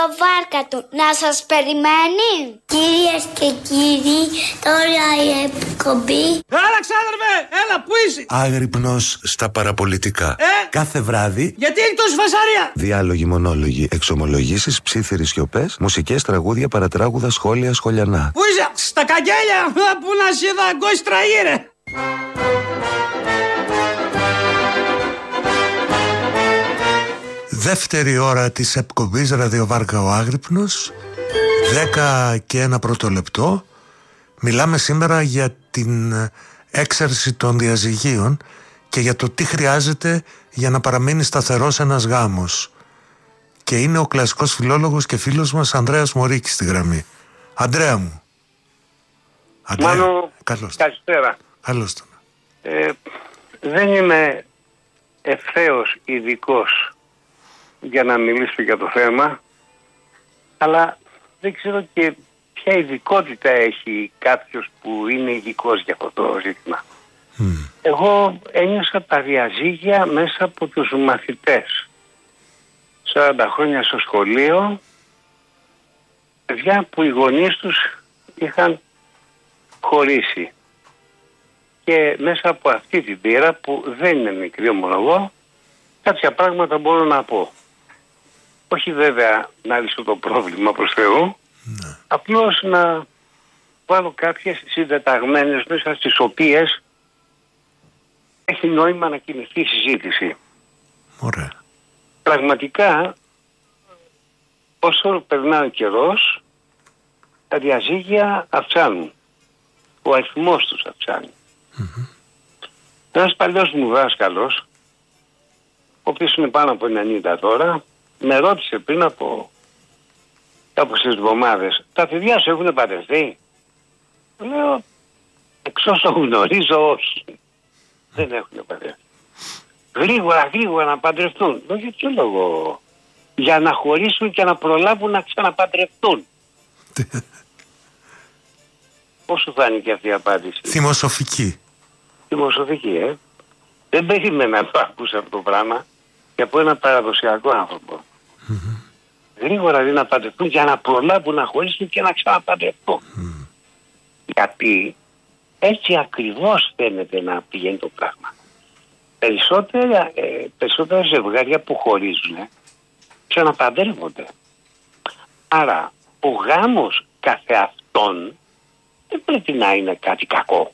Το βάρκα του να σας περιμένει. Κυρίες και κύριοι, τώρα η εκπομπή. Έλα ξάδερφε, έλα που είσαι. Άγρυπνος στα παραπολιτικά. Κάθε βράδυ. Γιατί έχει τόση φασαρία. Διάλογοι, μονόλογοι, εξομολογήσεις, ψίθυροι σιωπές, μουσικές, τραγούδια, παρατράγουδα, σχόλια, σχολιανά. Πού είσαι, στα καγγέλια, που να σε δαγκώσει τραγύρε. Δεύτερη ώρα της εκπομπής Ραδιοβάρκα ο Άγρυπνος, 10 και 1 πρώτο λεπτό. Μιλάμε σήμερα για την έξαρση των διαζυγίων και για το τι χρειάζεται για να παραμείνει σταθερός ένας γάμος. Και είναι ο κλασικός φιλόλογος και φίλος μας Ανδρέας Μωρίκης στη γραμμή. Ανδρέα μου. Ανδρέα, Μάνο, καλώς. καλησπέρα. Καλώς τον. Δεν είμαι ευθέως ειδικός για να μιλήσω για το θέμα, αλλά δεν ξέρω και ποια ειδικότητα έχει κάποιος που είναι ειδικός για αυτό το ζήτημα. Εγώ ένιωσα τα διαζύγια μέσα από τους μαθητές. 40 χρόνια στο σχολείο, παιδιά που οι γονείς τους είχαν χωρίσει. Και μέσα από αυτή την πείρα, που δεν είναι μικρή ομολογώ, κάποια πράγματα μπορώ να πω. Όχι βέβαια να λύσω το πρόβλημα προς Θεού, απλώς να βάλω κάποιες συντεταγμένες μέσα στις οποίες έχει νόημα να κινηθεί η συζήτηση. Ωραία. Πραγματικά, όσο περνάει ο καιρός, τα διαζύγια αυξάνουν. Ο αριθμός τους αυξάνει. Ένας παλιός μου δάσκαλος, ο οποίος είναι πάνω από 90 τώρα, με ρώτησε πριν από κάποιες εβδομάδες, τα παιδιά σου έχουν παντρευτεί? Λέω, εξ όσων γνωρίζω όχι. Δεν έχουν παντρευτεί. Γρήγορα να παντρευτούν. Λέω, για ποιο λόγο? Για να χωρίσουν και να προλάβουν να ξαναπαντρευτούν. Πώς σου φάνηκε αυτή η απάντηση? Θυμοσοφική. Θυμοσοφική, Δεν περίμενα να το ακούσω αυτό το πράγμα και από ένα παραδοσιακό άνθρωπο. Γρήγορα να παντρευτούν για να προλάβουν να χωρίσουν και να ξαναπαντρευτούν. Γιατί έτσι ακριβώς φαίνεται να πηγαίνει το πράγμα. Περισσότερα ζευγάρια που χωρίζουν ξαναπαντρεύονται. Άρα ο γάμος καθεαυτόν δεν πρέπει να είναι κάτι κακό.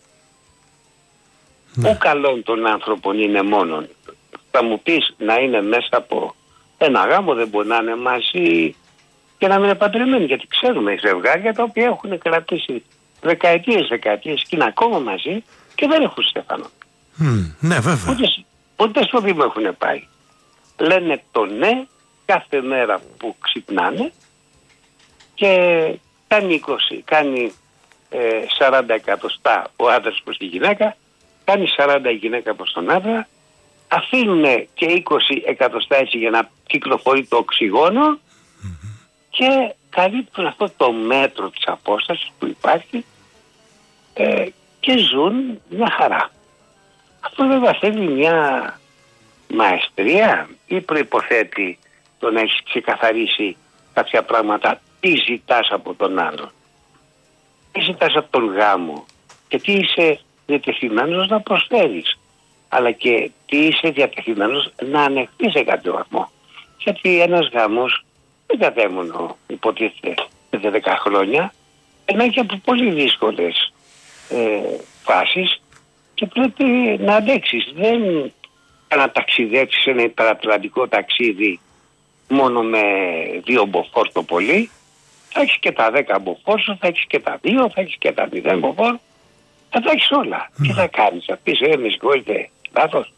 Ο καλόν των άνθρωπων είναι μόνον. Θα μου πεις να είναι μέσα από ένα γάμο, δεν μπορεί να είναι μαζί και να μην είναι παντρεμένοι. Γιατί ξέρουμε ζευγάρια τα οποία έχουν κρατήσει δεκαετίες και είναι ακόμα μαζί και δεν έχουν στεφανό. Ναι, βέβαια. Ούτε στο Δήμο έχουν πάει. Λένε το ναι κάθε μέρα που ξυπνάνε και κάνει 40 εκατοστά ο άντρας προς τη γυναίκα, κάνει 40 η γυναίκα προς τον άντρα, αφήνουν και 20 εκατοστά έτσι για να κυκλοφορεί το οξυγόνο και καλύπτουν αυτό το μέτρο της απόστασης που υπάρχει και ζουν μια χαρά. Αυτό βέβαια θέλει μια μαεστρία ή προϋποθέτει το να έχεις ξεκαθαρίσει κάποια πράγματα, τι ζητάς από τον άλλον, τι ζητάς από τον γάμο και τι είσαι διατεθειμένος να προσφέρεις, αλλά και τι είσαι διατεθειμένος να ανεχθείς σε κάποιο βαθμό. Γιατί ένας γάμος δεν κατέμονο υποτίθεται 10 χρόνια, περνάει και από πολύ δύσκολες φάσεις και πρέπει να αντέξεις. Δεν να ταξιδέψεις ένα υπερατλαντικό ταξίδι μόνο με 2 μποφόρ το πολύ. Θα έχεις και τα 10 μποφόρ σου, θα έχεις και τα 2, θα έχεις και τα 0 μποφόρ. Θα τα έχεις όλα. Τι θα κάνεις? Θα πεις με συγχωρείτε, λάθος.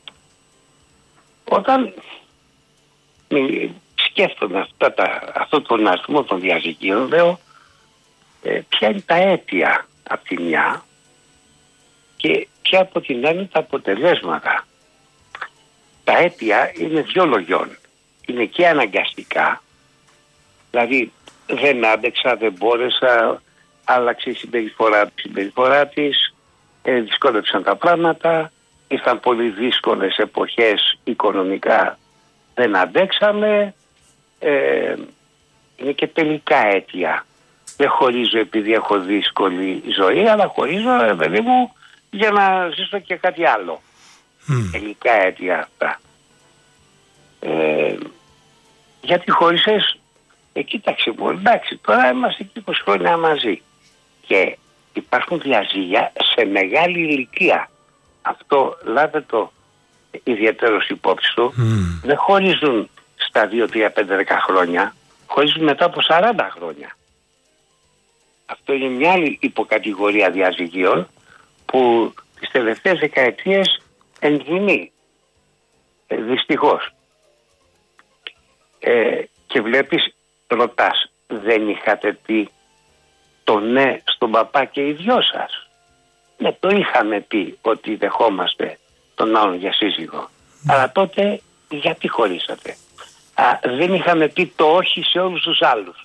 Όταν σκέφτομαι αυτόν τον αριθμό των διαζυγίων, λέω ποια είναι τα αίτια από τη μια και ποια από την άλλη τα αποτελέσματα. Τα αίτια είναι 2 λογιών. Είναι και αναγκαστικά, δηλαδή δεν άντεξα, δεν μπόρεσα, άλλαξε η συμπεριφορά της, δυσκόλεψαν τα πράγματα, ήρθαν πολύ δύσκολες εποχές οικονομικά, δεν αντέξαμε, είναι και τελικά αίτια. Δεν χωρίζω επειδή έχω δύσκολη ζωή, αλλά χωρίζω, παιδί μου, για να ζήσω και κάτι άλλο. Τελικά αίτια αυτά. Γιατί χώρισες, κοίταξε μου, εντάξει, τώρα είμαστε και 20 χρόνια μαζί. Και υπάρχουν διαζύγια σε μεγάλη ηλικία. Αυτό λάβε το ιδιαίτερος υπόψη του. Δεν χωρίζουν στα 2, 3, 5, 10 χρόνια, χωρίζουν μετά από 40 χρόνια. Αυτό είναι μια άλλη υποκατηγορία διαζυγίων που τις τελευταίες δεκαετίες ενδυνεί. Δυστυχώς. Και βλέπεις, ρωτάς, δεν είχατε πει το ναι στον παπά και οι δυο σας? Ναι, το είχαμε πει ότι δεχόμαστε τον άλλον για σύζυγο. Αλλά τότε γιατί χωρίσατε? Δεν είχαμε πει το όχι σε όλους τους άλλους.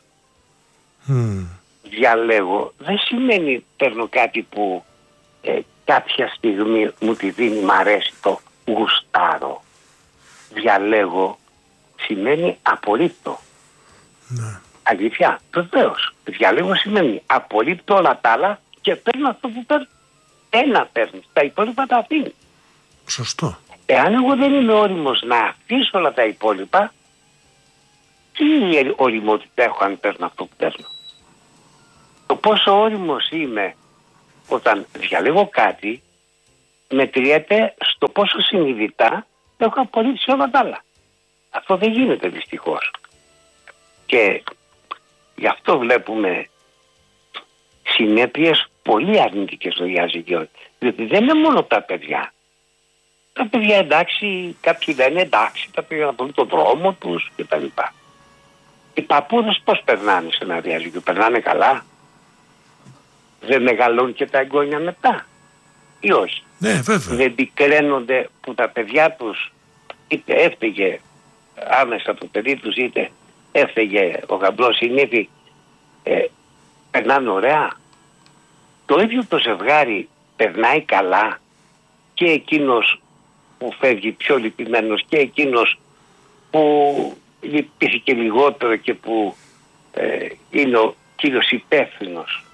Διαλέγω δεν σημαίνει παίρνω κάτι που κάποια στιγμή μου τη δίνει, μ' αρέσει, το γουστάρω. Διαλέγω σημαίνει απορρίπτω. Αλήθεια, βεβαίως. Διαλέγω σημαίνει απορρίπτω όλα τα άλλα και παίρνω αυτό που παίρνω. Ένα παίρνεις, τα υπόλοιπα τα αφήνει. Σωστό. Εάν εγώ δεν είμαι όριμος να αφήσω όλα τα υπόλοιπα, τι οριμότητα έχω αν παίρνω αυτό που παίρνω? Το πόσο όριμος είμαι όταν διαλέγω κάτι μετριέται στο πόσο συνειδητά έχω απορρίψει όλα τα άλλα. Αυτό δεν γίνεται δυστυχώς. Και γι' αυτό βλέπουμε συνέπειες πολύ αρνητικές στο διαζυγείο. Διότι δεν είναι μόνο τα παιδιά. Τα παιδιά εντάξει, κάποιοι δεν είναι εντάξει, τα παιδιά να βρουν τον δρόμο τους κτλ. Οι παππούδες πώς περνάνε σε ένα διαζύγιο? Περνάνε καλά? Δεν μεγαλώνουν και τα εγγόνια μετά ή όχι? Ναι, βέβαια. Δεν πικραίνονται που τα παιδιά τους είτε έφταιγε άμεσα το παιδί τους είτε έφταιγε ο γαμπρός η νύφη, περνάνε ωραία? Το ίδιο το ζευγάρι περνάει καλά? Και εκείνος που φεύγει πιο λυπημένος και εκείνος που λυπήθηκε λιγότερο και που είναι ο κύριος υπεύθυνος.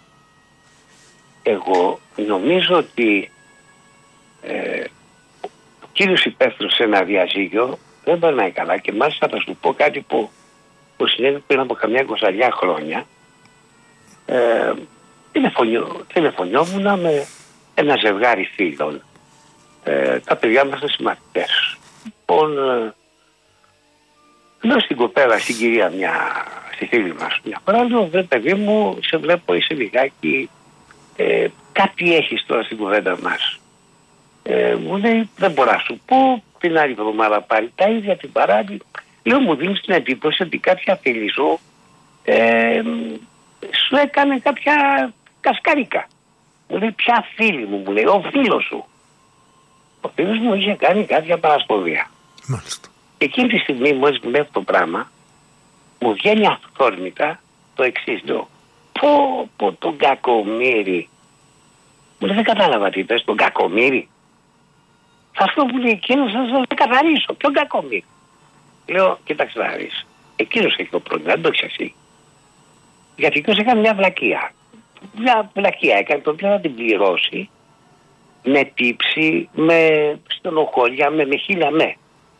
Εγώ νομίζω ότι ο κύριος υπεύθυνος σε ένα διαζύγιο δεν περνάει καλά. Και μάλιστα θα σου πω κάτι που συνέβη πριν από καμιά 20 χρόνια. Τηλεφωνιόμουν με ένα ζευγάρι φίλων. Τα παιδιά μας είναι συμμαθητές. Λοιπόν, λέω στην κοπέλα, στην κυρία, στη φίλη μας μια φορά, λέω, βρε παιδί μου, σε βλέπω, είσαι λιγάκι, κάτι έχεις τώρα στην κουβέντα μας. Μου λέει, δεν μπορώ να σου πω, την άλλη εβδομάδα πάλι τα ίδια, την παράλληλη. Λέω, μου δίνεις την εντύπωση ότι κάποια φίλη σου σου έκανε κάποια κασκαρίκα. Μου λέει, ποια φίλη μου? Μου λέει, ο φίλος σου. Ο φίλος μου είχε κάνει κάποια παρασποδία. Μάλιστα. Εκείνη τη στιγμή μόλις μου λέει αυτό το πράγμα, μου βγαίνει αυθόρμητα το εξής. Λέω, πω τον κακομοίρη. Μου λέει, δεν κατάλαβα τι είπες, τον κακομοίρη? Θα αυτό που λέει εκείνος θα σας καθαρίσω. Ποιον κακομοίρη? Λέω, κοίταξε να δεις. Εκείνος έχει το πρόβλημα, δεν το έχεις εσύ. Γιατί εκείνος έκανε μια βλακεία. Μια βλακεία έκανε, το οποίο θα την πληρώσει με τύψη, με στενοχώρια, με χίλια με.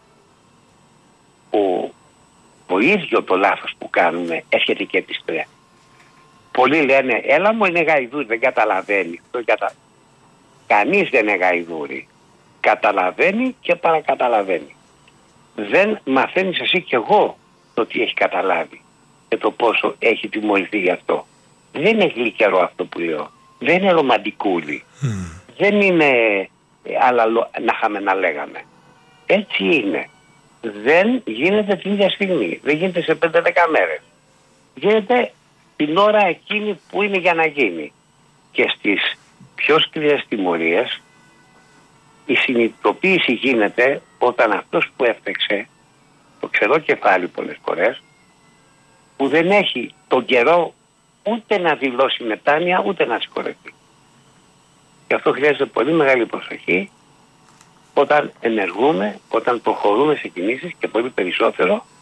Το ίδιο το λάθος που κάνουμε έρχεται και επιστρέφει. Πολλοί λένε, έλα μου είναι γαϊδούρι, δεν καταλαβαίνει. Κανείς δεν είναι γαϊδούρι. Καταλαβαίνει και παρακαταλαβαίνει. Δεν μαθαίνεις εσύ κι εγώ το τι έχει καταλάβει και το πόσο έχει τιμωρηθεί γι' αυτό. Δεν είναι γλυκερό αυτό που λέω. Δεν είναι ρομαντικούλι. Δεν είναι άλλα να είχαμε να λέγαμε. Έτσι είναι. Δεν γίνεται την ίδια στιγμή. Δεν γίνεται σε 5-10 μέρες. Γίνεται την ώρα εκείνη που είναι για να γίνει. Και στις πιο σκληρές τιμωρίες η συνειδητοποίηση γίνεται όταν αυτός που έφταξε το ξερό κεφάλι πολλές φορές, που δεν έχει τον καιρό ούτε να δηλώσει μετάνοια ούτε να συγχωρευτεί. Και αυτό χρειάζεται πολύ μεγάλη προσοχή όταν ενεργούμε, όταν προχωρούμε σε κινήσεις και πολύ περισσότερο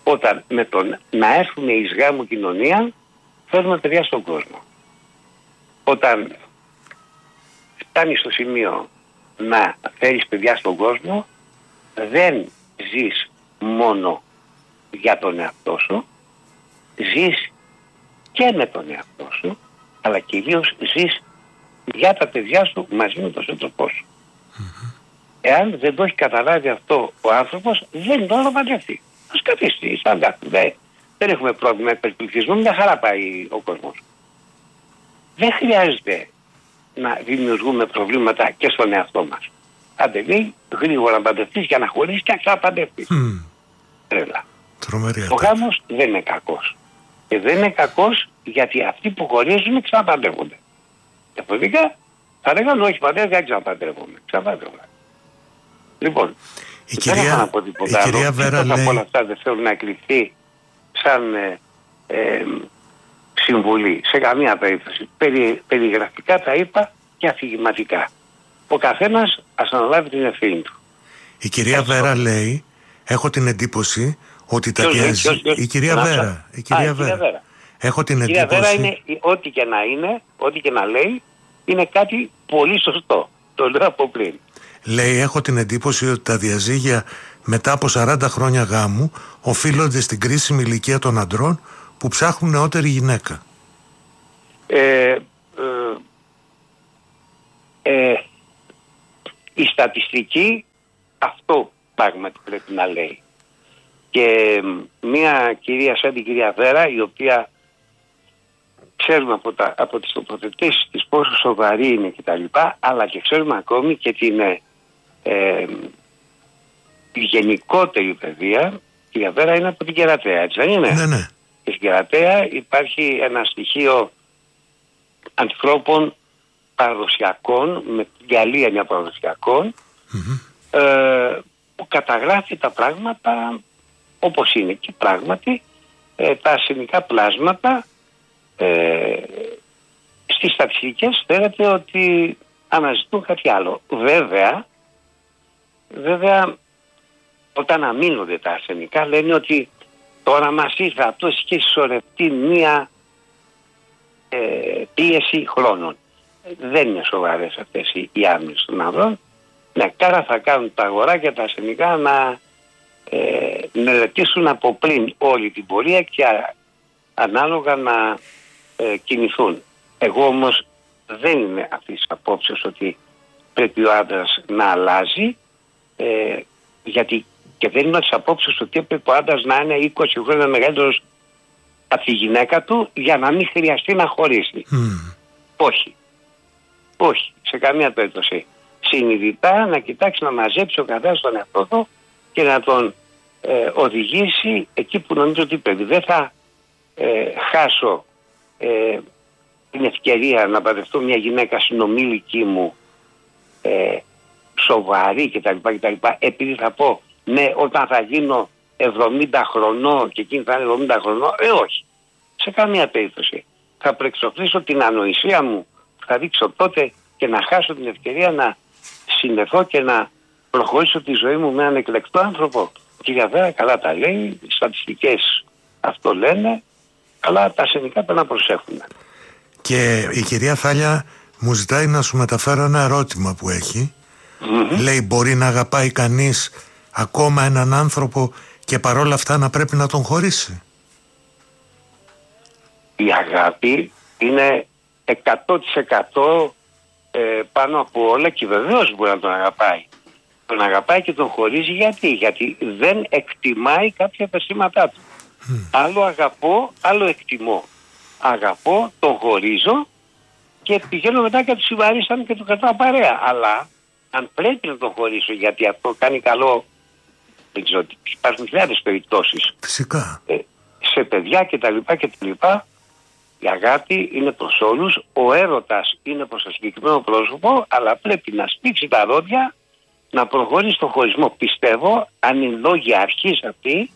Όταν με τον να έρθουμε εις γάμο κοινωνία φέρνουμε παιδιά στον κόσμο. Όταν φτάνει στο σημείο να φέρεις παιδιά στον κόσμο, δεν ζεις μόνο για τον εαυτό σου, ζεις και με τον εαυτό σου, αλλά κυρίως ζεις για τα παιδιά σου μαζί με τον σύντροφό σου. Εάν δεν το έχει καταλάβει αυτό ο άνθρωπος, δεν μπορεί να παντρευτεί. Ας καθίσει σαν κάτι. Δεν έχουμε πρόβλημα υπερπληθυσμού, μια χαρά πάει ο κόσμος. Δεν χρειάζεται να δημιουργούμε προβλήματα και στον εαυτό μας. Άντε λέει, γρήγορα να παντρευτείς για να χωρίσεις και να ξαναπαντρευτείς. Τρέλα. Ο γάμος δεν είναι κακός. Και δεν είναι κακός γιατί αυτοί που χωρίζουν ξαναπαντρεύονται. Διαφορετικά θα λέγανε όχι παντρεύει, δεν ξαναπαντρεύομαι. Λοιπόν, δεν έχω να πω τίποτα άλλο. Τίποτα από όλα αυτά δεν θέλω να εκλειφθεί σαν συμβουλή. Σε καμία περίπτωση. Περιγραφικά τα είπα και αφηγηματικά. Ο καθένας ας αναλάβει την ευθύνη του. Η κυρία Βέρα λέει, έχω την εντύπωση ότι τα διαζύγια... Η κυρία Βέρα. Έχω την εντύπωση... Η κυρία Βέρα είναι, ό,τι και να λέει, είναι κάτι πολύ σωστό. Το λέω από πριν. Λέει, έχω την εντύπωση ότι τα διαζύγια μετά από 40 χρόνια γάμου οφείλονται στην κρίσιμη ηλικία των αντρών που ψάχνουν νεότερη γυναίκα. Η στατιστική αυτό πράγματι πρέπει να λέει. Και μια κυρία σαν την κυρία Βέρα, η οποία ξέρουμε από τις τοποθετήσεις της πόσο σοβαρή είναι κτλ, αλλά και ξέρουμε ακόμη και την γενικότερη παιδεία. Η κυρία Βέρα είναι από την Κερατέα, έτσι δεν είναι? Ναι. Και στην Κερατέα υπάρχει ένα στοιχείο ανθρώπων παραδοσιακών, με την καλή έννοια παραδοσιακών, που καταγράφει τα πράγματα όπως είναι. Και πράγματι τα αρσενικά πλάσματα στις στατιστικές φαίνεται ότι αναζητούν κάτι άλλο. Βέβαια όταν αμήνονται τα αρσενικά λένε ότι τώρα μας ήρθε αυτός και συσσωρευτεί μία πίεση χρόνων. Δεν είναι σοβαρές αυτές οι άμυνες των ανδρών. Ναι, κάρα θα κάνουν τα αγοράκια τα αρσενικά να μελετήσουν από πριν όλη την πορεία και ανάλογα να κινηθούν. Εγώ όμως δεν είμαι αυτής της απόψεως ότι πρέπει ο άντρας να αλλάζει, γιατί και δεν είμαι της απόψεως ότι πρέπει ο άντρας να είναι 20 χρόνια μεγαλύτερος από τη γυναίκα του για να μην χρειαστεί να χωρίσει. Όχι, σε καμία περίπτωση. Συνειδητά να κοιτάξει να μαζέψει ο καθένας τον εαυτό του και να τον οδηγήσει εκεί που νομίζω ότι πρέπει. Δεν θα χάσω την ευκαιρία να παντρευτώ μια γυναίκα συνομήλικη μου σοβαρή κτλ. Επειδή θα πω ναι, όταν θα γίνω 70 χρονών και εκείνη θα είναι 70 χρονών, όχι. Σε καμία περίπτωση. Θα προεξοφλήσω την ανοησία μου, θα δείξω τότε και να χάσω την ευκαιρία να συνδεθώ και να προχωρήσω τη ζωή μου με έναν εκλεκτό άνθρωπο. Κυρία Βέρα καλά τα λέει, οι στατιστικές αυτό λένε, αλλά τα αρσενικά πρέπει να προσέχουν. Και η κυρία Θάλια μου ζητάει να σου μεταφέρω ένα ερώτημα που έχει. Λέει, μπορεί να αγαπάει κανείς ακόμα έναν άνθρωπο και παρόλα αυτά να πρέπει να τον χωρίσει? Η αγάπη είναι 100% πάνω από όλα και βεβαίως μπορεί να τον αγαπάει. Τον αγαπάει και τον χωρίζει γιατί δεν εκτιμάει κάποια περσίματά του. Άλλο αγαπώ, άλλο εκτιμώ. Αγαπώ, τον χωρίζω και πηγαίνω μετά και του συμβαρίσαν και του κρατάω παρέα. Αλλά αν πρέπει να τον χωρίσω γιατί αυτό κάνει καλό, δεν ξέρω, υπάρχουν χιλιάδες περιπτώσεις. Φυσικά. Σε παιδιά κτλ. Η αγάπη είναι προς όλους, ο έρωτας είναι προς το συγκεκριμένο πρόσωπο, αλλά πρέπει να σπίξει τα ρόδια, να προχωρήσει στον χωρισμό. Πιστεύω, αν είναι λόγοι αρχής αυτοί,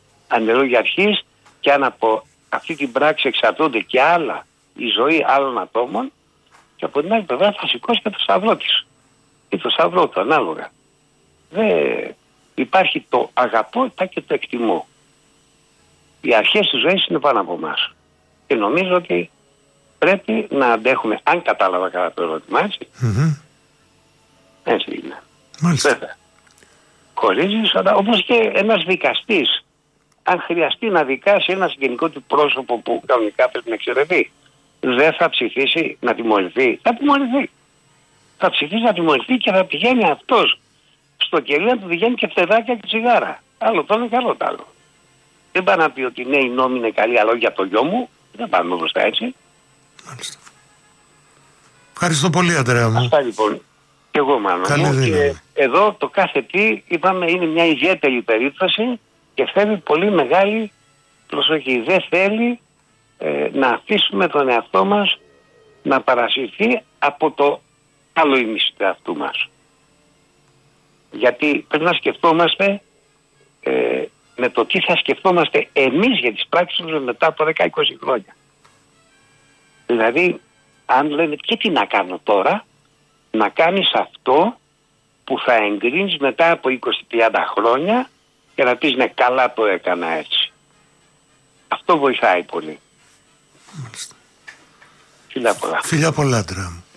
και αν από αυτή την πράξη εξαρτώνται και άλλα, η ζωή άλλων ατόμων, και από την άλλη πλευρά θα σηκώσει και το σταυρό της. Ή το σταυρό του, ανάλογα. Υπάρχει το αγαπώ και το εκτιμώ. Οι αρχές της ζωής είναι πάνω από εμάς. Και νομίζω ότι πρέπει να αντέχουμε, αν κατάλαβα καλά το ερώτημα, έτσι. Έτσι είναι. Μάλιστα. Βέβαια. Χωρίζεις, αλλά όπως και ένας δικαστής, αν χρειαστεί να δικάσει ένα συγγενικό του πρόσωπο που κανονικά πρέπει να εξαιρεθεί, δεν θα ψηφίσει να τιμωρηθεί. Θα τιμωρηθεί. Θα ψηφίσει να τιμωρηθεί και θα πηγαίνει αυτός στο κελί να του πηγαίνει και φτεράκια και τσιγάρα. Άλλο το ένα και άλλο το άλλο. Δεν πάει να πει ότι ναι, οι νόμοι είναι καλοί, αλλά όχι για το γιο μου. Δεν πάμε μπροστά έτσι. Μάλιστα. Ευχαριστώ πολύ, Αντρέα μου. Αυτά λοιπόν. Και εγώ μάλλον. Και εδώ το κάθε τι είπαμε είναι μια ιδιαίτερη περίπτωση και θέλει πολύ μεγάλη προσοχή. Δεν θέλει να αφήσουμε τον εαυτό μας να παρασυρθεί από το άλλο ημίση του εαυτού μας. Γιατί πρέπει να σκεφτόμαστε με το τι θα σκεφτόμαστε εμείς για τις πράξεις μας μετά από 10-20 χρόνια. Δηλαδή, αν λένε και τι να κάνω τώρα, να κάνεις αυτό που θα εγκρίνεις μετά από 20-30 χρόνια και να πεις ναι, καλά το έκανα έτσι. Αυτό βοηθάει πολύ. Μάλιστα. Φιλιά πολλά. Φιλιά πολλά, Αντρέα μου.